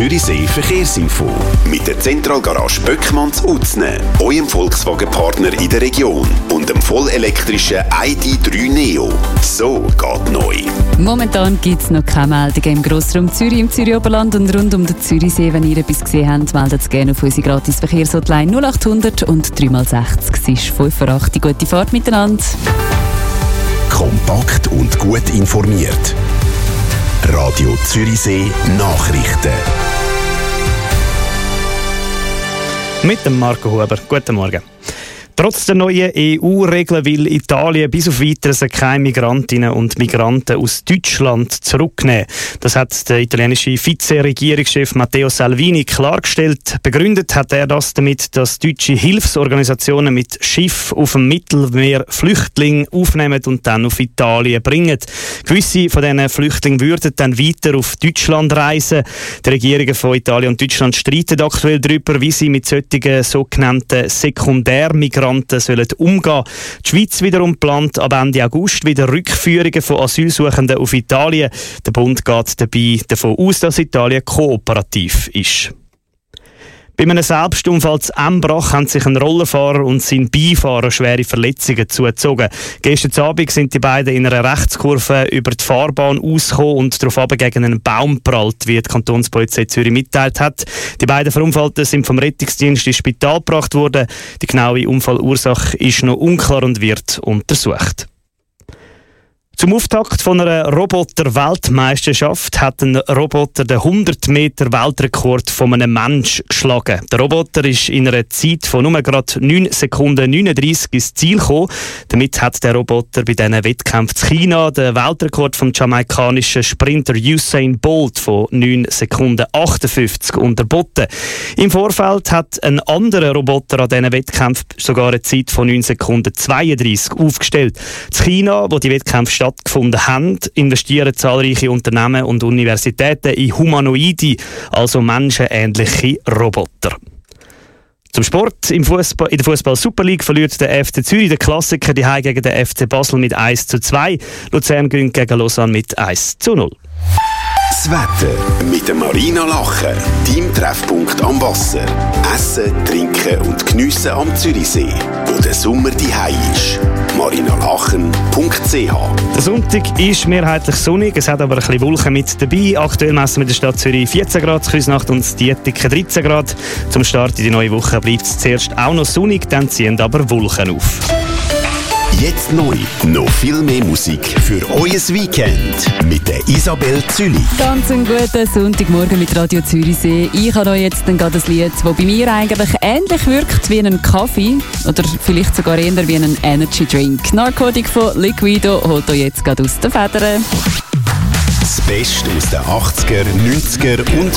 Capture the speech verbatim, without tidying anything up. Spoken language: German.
Zürichsee Verkehrsinfo. Mit der Zentralgarage Böckmanns Utzne, eurem Volkswagen-Partner in der Region und dem vollelektrischen I D drei Neo. So geht neu. Momentan gibt es noch keine Meldungen im Grossraum Zürich, im Zürich-Oberland und rund um den Zürichsee. Wenn ihr etwas gesehen habt, meldet es gerne auf unsere gratis Verkehrshotline null acht hundert und drei mal sechzig. Es ist fünf Uhr acht. Gute Fahrt miteinander. Kompakt und gut informiert. Radio Zürichsee Nachrichten. Mit dem Marco Huber. Guten Morgen. Trotz der neuen E U-Regeln will Italien bis auf Weiteres keine Migrantinnen und Migranten aus Deutschland zurücknehmen. Das hat der italienische Vize-Regierungschef Matteo Salvini klargestellt. Begründet hat er das damit, dass deutsche Hilfsorganisationen mit Schiff auf dem Mittelmeer Flüchtlinge aufnehmen und dann auf Italien bringen. Gewisse von diesen Flüchtlingen würden dann weiter auf Deutschland reisen. Die Regierungen von Italien und Deutschland streiten aktuell darüber, wie sie mit solchen sogenannten Sekundärmigranten sollen umgehen. Die Schweiz wiederum plant ab Ende August wieder Rückführungen von Asylsuchenden auf Italien. Der Bund geht dabei davon aus, dass Italien kooperativ ist. Bei einem Selbstunfall zu Embrach haben sich ein Rollerfahrer und sein Beifahrer schwere Verletzungen zugezogen. Gestern Abend sind die beiden in einer Rechtskurve über die Fahrbahn ausgekommen und darauf gegen einen Baum prallt, wie die Kantonspolizei Zürich mitteilt hat. Die beiden Verunfallten sind vom Rettungsdienst ins Spital gebracht worden. Die genaue Unfallursache ist noch unklar und wird untersucht. Zum Auftakt von einer Roboter-Weltmeisterschaft hat ein Roboter den hundert Meter Weltrekord von einem Menschen geschlagen. Der Roboter ist in einer Zeit von nur gerade neun Sekunden neununddreißig ins Ziel gekommen. Damit hat der Roboter bei diesen Wettkämpfen in China den Weltrekord vom jamaikanischen Sprinter Usain Bolt von neun Sekunden achtundfünfzig unterboten. Im Vorfeld hat ein anderer Roboter an diesen Wettkämpfen sogar eine Zeit von neun Sekunden zweiunddreißig aufgestellt. In China, wo die Wettkämpfe stattgefunden haben, investieren zahlreiche Unternehmen und Universitäten in Humanoide, also menschenähnliche Roboter. Zum Sport. Im Fußball, in der Fußball-Super League verliert der F C Zürich den Klassiker daheim gegen den F C Basel mit eins zu zwei. Luzern gewinnt gegen Lausanne mit eins zu null. Das Wetter mit der Marina Lachen, deinem Treffpunkt am Wasser. Essen, trinken und geniessen am Zürichsee, wo der Sommer daheim ist. marinalachen punkt c h. Der Sonntag ist mehrheitlich sonnig, es hat aber ein bisschen Wolken mit dabei. Aktuell messen wir in der Stadt Zürich vierzehn Grad, Küsnacht und Dietike dreizehn Grad. Zum Start in die neue Woche bleibt es zuerst auch noch sonnig, dann ziehen aber Wolken auf. Jetzt neu, noch viel mehr Musik für euer Weekend mit der Isabel Züli. Ganz einen guten Sonntagmorgen mit Radio Zürichsee. Ich habe euch jetzt dann gerade ein Lied, das bei mir eigentlich ähnlich wirkt wie ein Kaffee oder vielleicht sogar eher wie ein Energy Drink. Narcotic von Liquido holt euch jetzt gerade aus den Federn. Das Beste aus den achtziger, neunziger und